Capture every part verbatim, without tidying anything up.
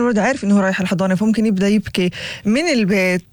الولد عارف انه رايح الحضانة، فممكن يبدأ يبكي من البيت،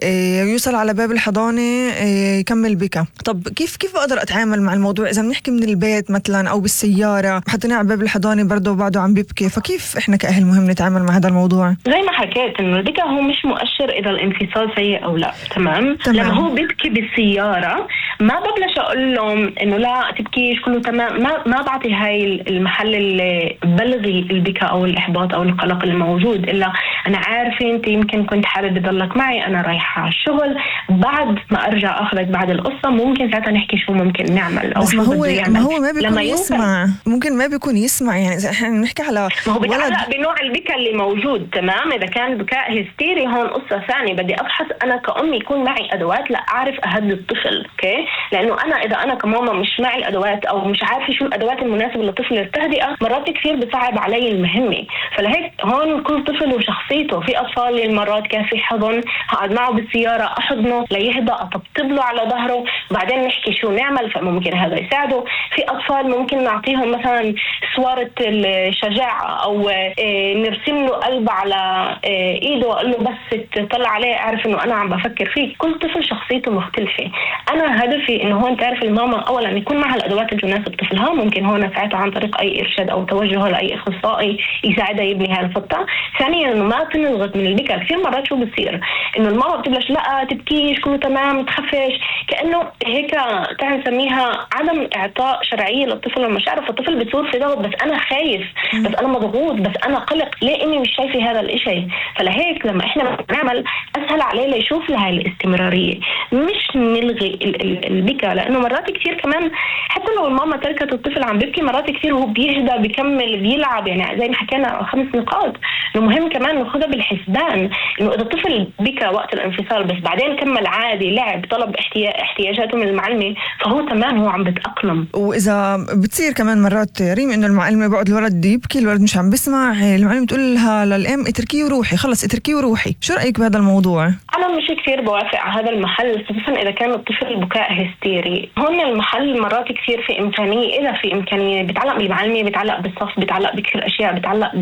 يوصل على باب الحضانة يكمل بكى. طب كيف كيف اقدر اتعامل مع الموضوع اذا بنحكي من البيت مثلا او بالسيارة حطيناه على باب الحضانة برضه وبعده عم بيبكي؟ فكيف احنا كأهل مهم نتعامل مع هذا الموضوع؟ زي ما حكيت انه البكاء هو مش مؤشر اذا الانفصال سيء او لا. تمام, تمام. لما هو بيبكي بالسيارة ما ببلش اقول لهم انه لا تبكيش كله تمام، ما ما بعطي هاي المحل اللي بلغي البكاء او الاحباط او القلق الموجود، الا انا عارفه انت يمكن كنت حابب تضلك معي، انا رايحه على الشغل، بعد ما ارجع اخذك بعد القصه ممكن ساعتها نحكي شو ممكن نعمل او بس شو ما هو بده يعمل. ما هو ما بيكون يوصل يسمع، ممكن ما بيكون يسمع. يعني اذا احنا بنحكي على ما هو ولد بتعلق بنوع البكاء اللي موجود. تمام, اذا كان بكاء هستيري هون قصه ثانيه، بدي ابحث انا كأم يكون معي ادوات لا اعرف اهدي الطفل. اوكي, لانه انا اذا انا كماما مش معي الادوات او مش عارفه شو الادوات المناسبه للطفل للتهدئه، مرات كثير بصعب علي المهمه. فلهيك هون كل طفل وشخصيته. في اطفال المرات كافي حضن، هقعد معه بالسياره احضنه ليهدى، اطبطب له على ظهره، بعدين نحكي شو نعمل، فممكن هذا يساعده. في اطفال ممكن نعطيهم مثلا صورة الشجاعة او نرسم له قلب على ايده واقول له بس تطلع عليه اعرف انه انا عم بفكر فيك. كل طفل شخصيته مختلفة. انا هدفي انه هون تعرف الماما اولا يكون معها الادوات التناسب طفلها، ممكن هون ساعتها عن طريق اي ارشاد او توجه لاي اخصائي يساعدها يبني هاي الخطة. ثانيا انه ما تنغط من البكاء. كثير مرات شو بصير انه الماما بتبلش لا تبكيش كله تمام تخفش، كانه هيك تعال نسميها عدم اعطاء شرعية للطفل والمشاعر. فالطفل بتصير في ضغط، بس انا خايف، بس انا مضغوط، بس انا قلق، ليه اني مش شايفه هذا الاشي؟ فلهيك لما احنا بنعمل اسهل عليه ليشوف لها الاستمراريه، مش نلغي البكاء. لانه مرات كثير كمان حتى لو الماما تركت الطفل عم بيبكي، مرات كثير هو بيهدى بيكمل بيلعب. يعني زي ما حكينا خمس نقاط انه مهم كمان ناخذها بالحسبان، انه اذا الطفل بكى وقت الانفصال بس بعدين كمل عادي لعب طلب احتياجاته من المعلمه، فهو تمام هو عم بتاقلم. واذا بتصير كمان مرات ريم انه المعلمه بقعد الولد يبكي، الولد مش عم بيسمع، المعلمه تقول لها للام اتركيه وروحي، خلص اتركيه وروحي، شو رايك بهذا الموضوع؟ انا مش كثير بوافق على هذا المحل، خصوصا اذا كان الطفل بكاء هستيري. هون المحل مرات كثير في امكانيه، اذا في امكانيه بتعلق بالمعلمه، بتعلق بالصف، بتعلق بكثير اشياء، بتعلق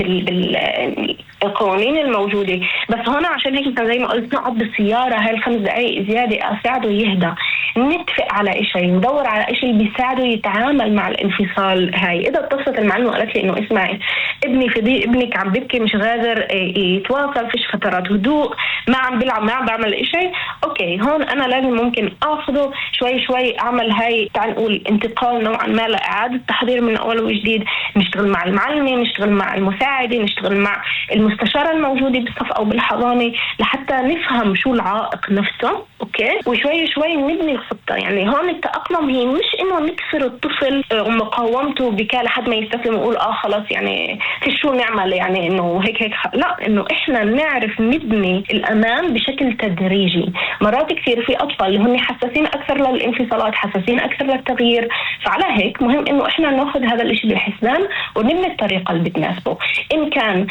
بال بالقوانين الموجوده. بس هون عشان هيك زي ما قلت نقعد بالسياره هاي الخمس دقائق زياده اساعده يهدى، نتفق على شيء، ندور على شيء اللي بيساعده يتعامل مع الانفصال هاي. اذا اتصلت المعلمه وقالت لي انه اسمعي ابني في ضيق، ابنك عم بيبكي مش قادر يتواصل، فيش فترات هدوء، ما عم بيلعب، ما عم بعمل شيء، اوكي هون انا لازم ممكن اخذه شوي شوي، اعمل هاي تعال نقول انتقال نوعا ما لاعاده تحضير من اول وجديد، نشتغل مع المعلمه، نشتغل مع المساعده، نشتغل مع المستشاره الموجوده بالصف او بالحضانه لحتى نفهم شو العائق نفسه. اوكي, وشوي شوي نبني الخطه. يعني هون التاقلم هي مش انه نكسر الطفل ومقاومته بكاء لحد ما يستسلم ويقول اه خلاص يعني في شو نعمل يعني انه هيك هيك، لا، انه احنا نعرف نبني الامان بشكل تدريجي. مرات كثير في اطفال اللي هم حساسين اكثر للانفصالات، حساسين اكثر للتغيير، فعلى هيك مهم انه احنا ناخذ هذا الشيء بالحسبان ونبني الطريقه اللي بتناسبه. ان كان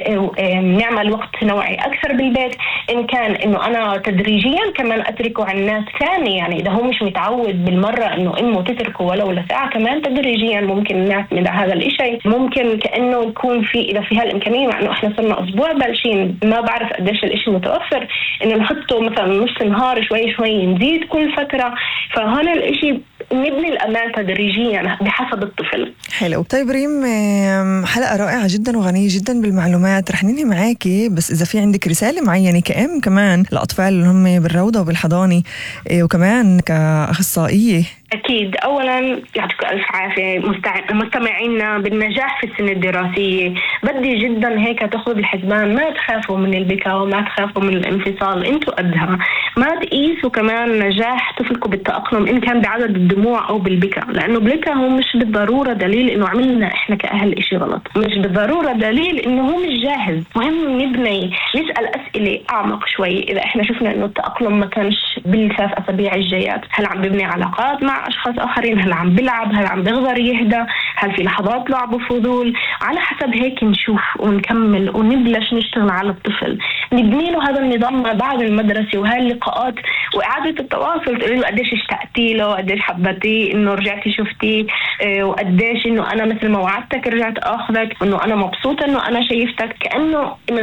نعمل وقت نوعي اكثر بالبيت، ان كان انه انا تدريجيا كمان اتركه عن ناس ثانيه. يعني اذا هو مش متعود بالمره انه امه تتركه ولو لساعه، كمان تدريجيا ممكن نعمل هذا الشيء. ممكن كانه يكون في اذا في هالامكانيه، مع انه احنا صرنا اسبوع بلشين ما بعرف قديش الاشي متوفر، انه نحطه مثلا نص نهار شوي شوي نزيد كل فتره. فهنا الاشي نبني الامان تدريجيا بحسب الطفل. حلو. طيب ريم، حلقه رائعه جدا وغنيه جدا بالمعلومات، رح ننهي معاكي بس اذا في عندك رساله معينه كأم كمان الاطفال اللي هم بالروضه وبالحضانه وكمان كاخصائيه. أكيد. أولاً يعطيك ألف عافية مستمعينا بالنجاح في السنة الدراسية. بدي جداً هيك تأخذ الحسبان، ما تخافوا من البكاء وما تخافوا من الانفصال، أنتوا قدها. ما تقيسوا كمان نجاح طفلكم بالتأقلم إن كان بعدد الدموع أو بالبكاء، لأنه بالبكاء هو مش بالضرورة دليل إنه عملنا إحنا كأهل إشي غلط، مش بالضرورة دليل إنه هو مش جاهز. مهم نبني نسأل أسئلة أعمق شوي. إذا إحنا شفنا إنه التأقلم ما كانش بالثلاث أسابيع الجايات، هل عم ببني علاقات مع أشخاص آخرين، هل عم بلعب، هل عم بيقدر يهدى، هل في لحظات لعب وفضول، على حسب هيك نشوف ونكمل ونبلش نشتغل على الطفل، نبني له هذا النظام ما بعد المدرسة وهاي اللقاءات وإعادة التواصل، تقولي له قديش اشتقتي له، قديش حبتي إنه رجعتي شفتي، اه وقديش إنه أنا مثل ما وعدتك رجعت أخذك، إنه أنا مبسوطة إنه أنا شايفتك، كأنه